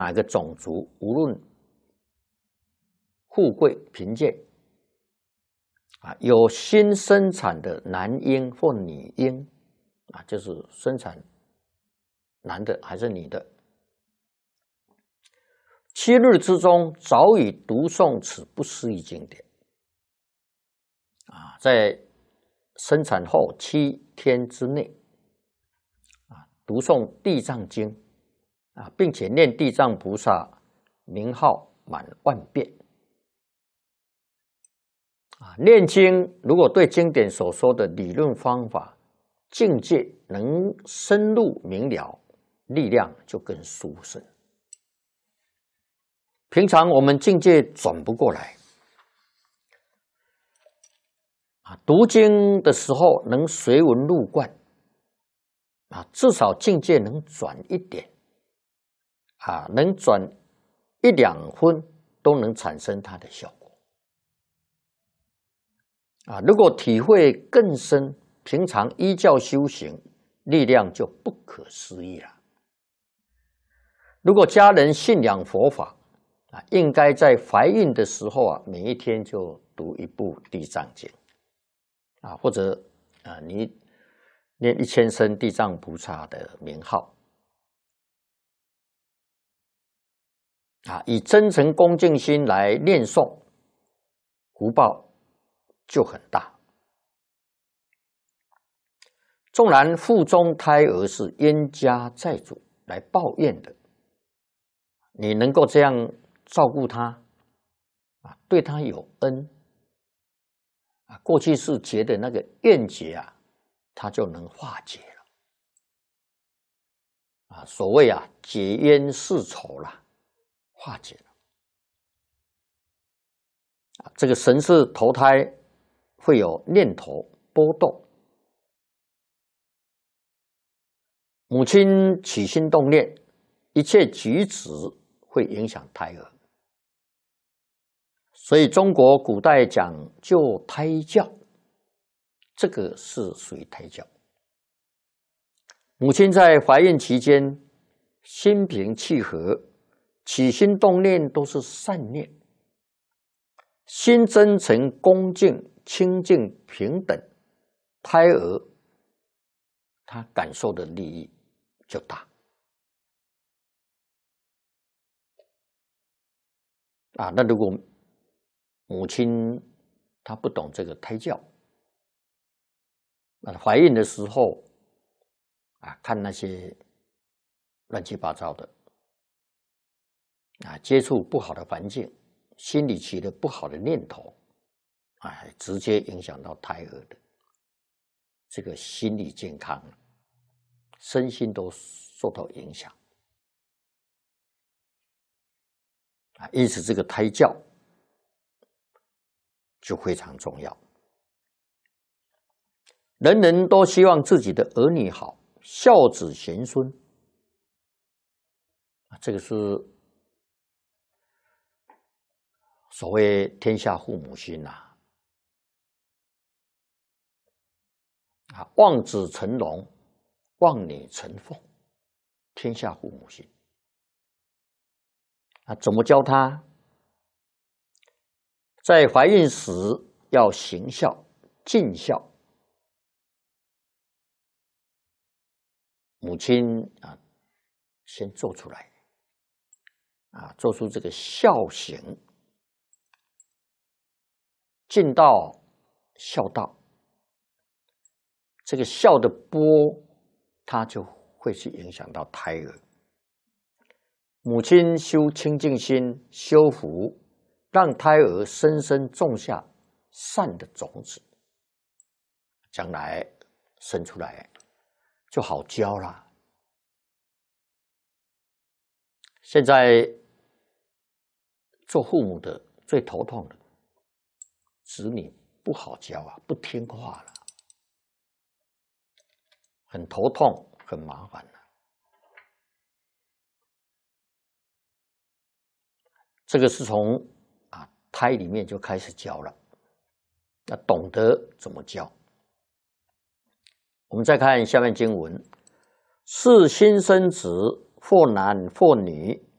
哪个种族，无论富贵贫贱，有新生产的男婴或女婴，就是生产男的还是女的，7日之中早已读诵此不思议经典，在生产后7天之内，读诵地藏经，并且念地藏菩萨名号满万遍。念经如果对经典所说的理论方法、境界能深入明了，力量就更殊胜。平常我们境界转不过来，读经的时候能随文入观，至少境界能转一点，能转1、2分都能产生它的效果。如果体会更深，平常依教修行，力量就不可思议了。如果家人信仰佛法，应该在怀孕的时候每一天就读一部地藏经，或者你念1000声地藏菩萨的名号，以真诚恭敬心来念诵，福报就很大。纵然腹中胎儿是冤家债主来抱怨的，你能够这样照顾他，对他有恩，过去是结的那个怨结他就能化解了。所谓解冤释仇啦，化解了。这个神识投胎会有念头波动，母亲起心动念，一切举止会影响胎儿，所以中国古代讲究胎教，这个是属于胎教。母亲在怀孕期间心平气和，起心动念都是善念，心真诚恭敬清净平等，胎儿他感受的利益就大。那如果母亲她不懂这个胎教，怀孕的时候看那些乱七八糟的，接触不好的环境，心里起了不好的念头，直接影响到胎儿的这个心理健康，身心都受到影响。因此这个胎教就非常重要。人人都希望自己的儿女好，孝子贤孙，这个是所谓天下父母心望子成龙，望女成凤，天下父母心。怎么教他？在怀孕时要行孝、尽孝。母亲先做出来，做出这个孝行，尽到孝道。这个孝的波，它就会去影响到胎儿。母亲修清净心，修福，让胎儿深深种下善的种子，将来生出来就好教了。现在做父母的最头痛的，子女不好教不听话了，很头痛，很麻烦了。这个是从胎里面就开始教了，要懂得怎么教。我们再看下面经文：是新生子，或男或女，